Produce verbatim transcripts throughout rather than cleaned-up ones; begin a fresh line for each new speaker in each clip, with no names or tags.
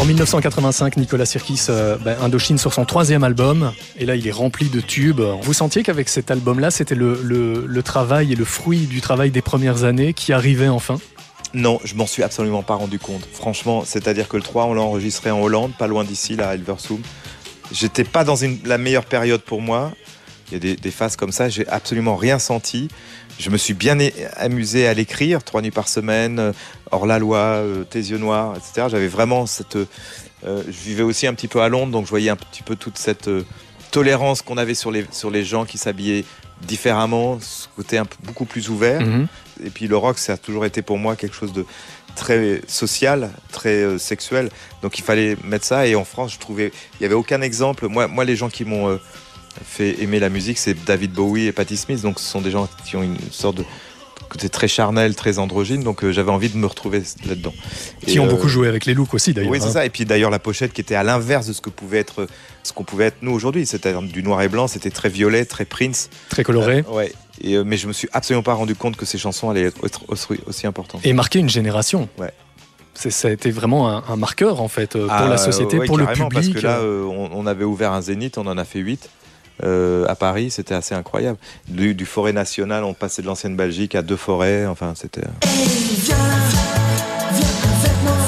En mille neuf cent quatre-vingt-cinq, Nicolas Sirkis, euh, ben, Indochine sur son troisième album, et là il est rempli de tubes. Vous sentiez qu'avec cet album-là, c'était le, le, le travail et le fruit du travail des premières années qui arrivait enfin?
Non, je m'en suis absolument pas rendu compte. Franchement, c'est-à-dire que le trois, on l'a enregistré en Hollande, pas loin d'ici, là, à Hilversum. J'étais pas dans une, la meilleure période pour moi. Il y a des, des phases comme ça, j'ai absolument rien senti. Je me suis bien amusé à l'écrire, trois nuits par semaine, Hors la loi, euh, Tes yeux noirs, et cetera. J'avais vraiment cette... Euh, je vivais aussi un petit peu à Londres, donc je voyais un petit peu toute cette euh, tolérance qu'on avait sur les, sur les gens qui s'habillaient différemment, ce côté un peu, beaucoup plus ouvert. Mmh. Et puis le rock, ça a toujours été pour moi quelque chose de très social, très euh, sexuel. Donc il fallait mettre ça. Et en France, je trouvais... Il n'y avait aucun exemple. Moi, moi, les gens qui m'ont... Euh, fait aimer la musique, c'est David Bowie et Patti Smith, donc ce sont des gens qui ont une sorte de côté très charnel, très androgyne, donc euh, j'avais envie de me retrouver là-dedans.
Qui et ont euh, beaucoup joué avec les looks aussi d'ailleurs.
Oui, c'est
hein.
ça, et puis d'ailleurs la pochette qui était à l'inverse de ce que pouvait être, ce qu'on pouvait être nous aujourd'hui, c'est-à-dire du noir et blanc, c'était très violet, très Prince.
Très coloré.
Euh, ouais. Et, euh, mais je me suis absolument pas rendu compte que ces chansons allaient être aussi, aussi importantes.
Et marquer une génération.
Ouais.
C'est, ça a été vraiment un, un marqueur en fait, pour
ah,
la société,
ouais,
pour le
public. Parce que là,
euh,
on, on avait ouvert un Zénith, on en a fait huit. Euh, à Paris, c'était assez incroyable. Du, du Forêt National, on passait de l'ancienne Belgique à deux forêts. Enfin, c'était. Viens, viens avec moi,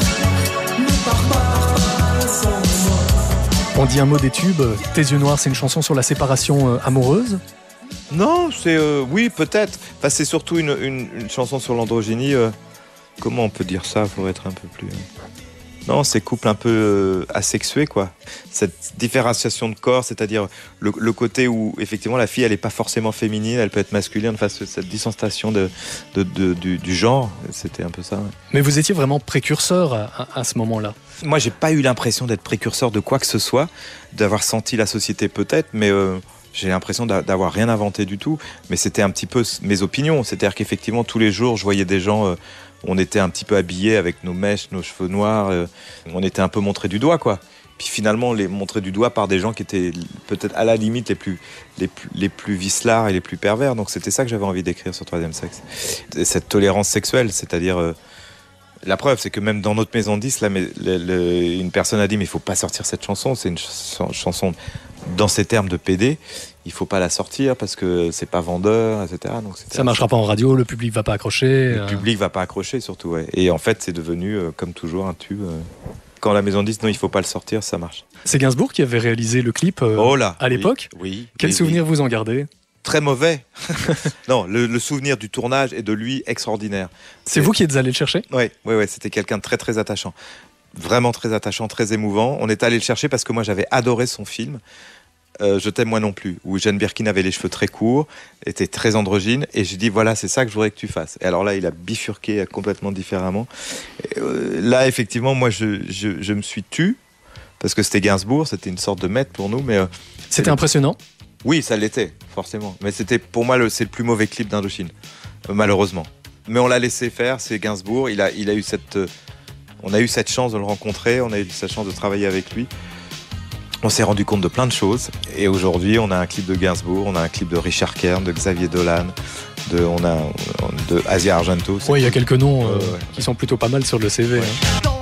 on dit un mot des tubes. Tes yeux noirs, c'est une chanson sur la séparation euh, amoureuse.
Non, c'est euh, oui, peut-être. Enfin, c'est surtout une, une, une chanson sur l'androgynie. Euh, comment on peut dire ça pour être un peu plus. Non, ces couples un peu euh, asexués, quoi. Cette différenciation de corps, c'est-à-dire le, le côté où, effectivement, la fille, elle n'est pas forcément féminine, elle peut être masculine, enfin, cette distanciation de, de, de, du, du genre, c'était un peu ça. Ouais.
Mais vous étiez vraiment précurseur à, à, à ce moment-là?
Moi, j'ai pas eu l'impression d'être précurseur de quoi que ce soit, d'avoir senti la société peut-être, mais... Euh, j'ai l'impression d'avoir rien inventé du tout, mais c'était un petit peu mes opinions. C'est-à-dire qu'effectivement, tous les jours, je voyais des gens... Euh, on était un petit peu habillés avec nos mèches, nos cheveux noirs. Euh, on était un peu montrés du doigt, quoi. Puis finalement, les montrés du doigt par des gens qui étaient peut-être à la limite les plus, les plus, les plus vicelards et les plus pervers. Donc c'était ça que j'avais envie d'écrire sur Troisième Sexe. Et cette tolérance sexuelle, c'est-à-dire... Euh, la preuve, c'est que même dans notre maison de disques, là, mais, le, le, une personne a dit « mais il ne faut pas sortir cette chanson, c'est une ch- chanson dans ces termes de P D, il ne faut pas la sortir parce que c'est pas vendeur, et cetera » Donc,
ça ne marchera pas en radio, le public ne va pas accrocher.
Le euh... public ne va pas accrocher surtout, ouais. Et en fait, c'est devenu, euh, comme toujours, un tube. Euh... Quand la maison de disques, non, il ne faut pas le sortir, ça marche.
C'est Gainsbourg qui avait réalisé le clip euh,
oh là,
à l'époque.
Oui, oui.
Quel
oui,
souvenir
oui.
vous en gardez?
Très mauvais. Non, le, le souvenir du tournage et de lui extraordinaire.
C'est, c'est... vous qui êtes allé le chercher?
Oui, oui, oui, c'était quelqu'un de très très attachant. Vraiment très attachant, très émouvant. On est allé le chercher parce que moi j'avais adoré son film. Euh, Je t'aime moi non plus, où Jane Birkin avait les cheveux très courts, était très androgyne, et j'ai dit voilà, c'est ça que je voudrais que tu fasses. Et alors là, il a bifurqué complètement différemment. Et euh, là, effectivement, moi je, je, je me suis tu, parce que c'était Gainsbourg, c'était une sorte de maître pour nous. Mais, euh,
c'était impressionnant?
Oui, ça l'était, forcément. Mais c'était, pour moi, le, c'est le plus mauvais clip d'Indochine, euh, malheureusement. Mais on l'a laissé faire, c'est Gainsbourg. Il a, il a eu cette, euh, on a eu cette chance de le rencontrer, on a eu cette chance de travailler avec lui. On s'est rendu compte de plein de choses. Et aujourd'hui, on a un clip de Gainsbourg, on a un clip de Richard Kern, de Xavier Dolan, de, on a de Asia Argento.
Oui, il y a quelques noms euh, euh, ouais. qui sont plutôt pas mal sur le C V. Ouais. Hein.